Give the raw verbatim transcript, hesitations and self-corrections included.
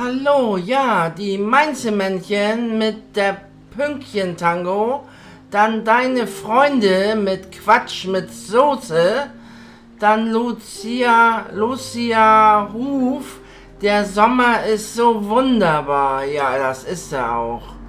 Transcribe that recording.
Hallo, ja, die Mainzelmännchen mit der Pünktchen-Tango, dann deine Freunde mit Quatsch mit Soße, dann Lucia, Lucia Ruf, der Sommer ist so wunderbar, ja, das ist er auch.